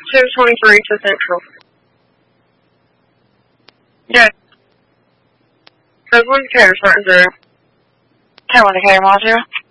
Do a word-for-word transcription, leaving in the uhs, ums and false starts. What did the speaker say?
two twenty-three to Central. Yeah. Code one Carrier, starting zero. Ten one to Carrier, module.